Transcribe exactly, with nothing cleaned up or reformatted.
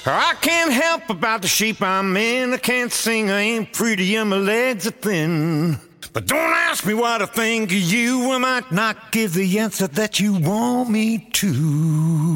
I can't help about the shape I'm in. I can't sing, I ain't pretty, and my legs are thin. But don't ask me what I think of you. I might not give the answer that you want me to.